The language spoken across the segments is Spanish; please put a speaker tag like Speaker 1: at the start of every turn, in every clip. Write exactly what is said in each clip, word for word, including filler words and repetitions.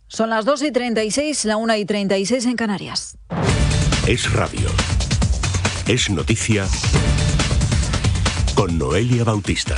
Speaker 1: Son las dos y treinta y seis, la una y treinta y seis en Canarias.
Speaker 2: Es radio. Es noticia con Noelia Bautista.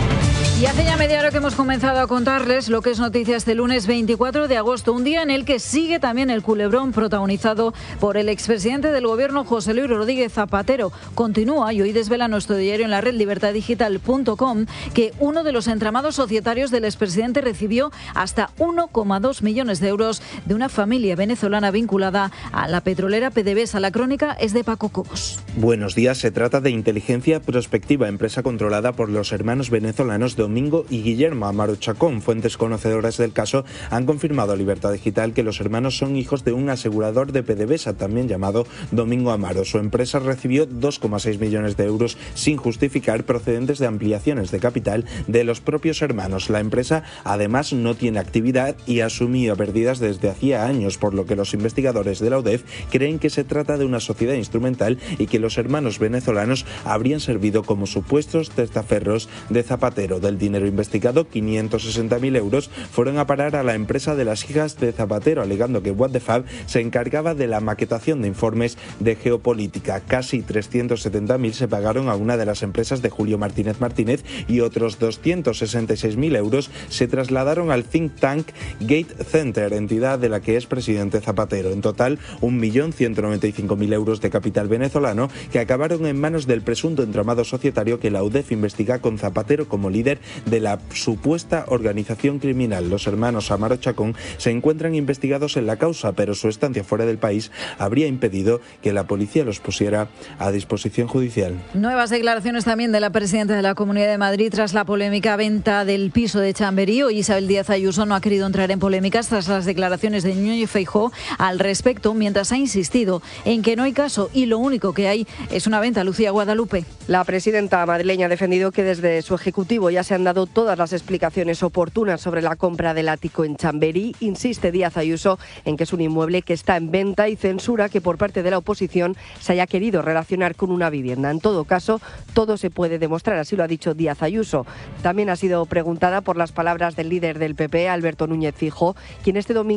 Speaker 1: Y hace ya media hora que hemos comenzado a contarles lo que es noticia este lunes veinticuatro de agosto, un día en el que sigue también el culebrón protagonizado por el expresidente del gobierno José Luis Rodríguez Zapatero. Continúa y hoy desvela nuestro diario en la red libertad digital punto com que uno de los entramados societarios del expresidente recibió hasta uno coma dos millones de euros de una familia venezolana vinculada a la petrolera PDVSA. La crónica es de Paco Cobos.
Speaker 3: Buenos días, se trata de Inteligencia Prospectiva, empresa controlada por los hermanos venezolanos Domingo y Guillermo Amaro Chacón. Fuentes conocedoras del caso han confirmado a Libertad Digital que los hermanos son hijos de un asegurador de PDVSA, también llamado Domingo Amaro. Su empresa recibió dos coma seis millones de euros sin justificar, procedentes de ampliaciones de capital de los propios hermanos. La empresa además no tiene actividad y asumió pérdidas desde hacía años, por lo que los investigadores de la U D E F creen que se trata de una sociedad instrumental y que los hermanos venezolanos habrían servido como supuestos testaferros de Zapatero. Del dinero investigado, quinientos sesenta mil euros fueron a parar a la empresa de las hijas de Zapatero, alegando que What the Fab se encargaba de la maquetación de informes de geopolítica. Casi trescientos setenta mil se pagaron a una de las empresas de Julio Martínez Martínez y otros doscientos sesenta y seis mil euros se trasladaron al think tank Gate Center, entidad de la que es presidente Zapatero. En total, un millón ciento noventa y cinco mil euros de capital venezolano que acabaron en manos del presunto entramado societario que la U D E F investiga, con Zapatero como líder de la supuesta organización criminal. Los hermanos Amaro Chacón se encuentran investigados en la causa, pero su estancia fuera del país habría impedido que la policía los pusiera a disposición judicial.
Speaker 1: Nuevas declaraciones también de la presidenta de la Comunidad de Madrid tras la polémica venta del piso de Chamberí. Hoy Isabel Díaz Ayuso no ha querido entrar en polémicas tras las declaraciones de Núñez Feijóo al respecto, mientras ha insistido en que no hay caso y lo único que hay es una venta. Lucía Guadalupe.
Speaker 4: La presidenta madrileña ha defendido que desde su ejecutivo ya se han dado todas las explicaciones oportunas sobre la compra del ático en Chamberí. Insiste Díaz Ayuso en que es un inmueble que está en venta y censura que por parte de la oposición se haya querido relacionar con una vivienda. En todo caso, todo se puede demostrar, así lo ha dicho Díaz Ayuso. También ha sido preguntada por las palabras del líder del P P, Alberto Núñez Feijóo, quien este domingo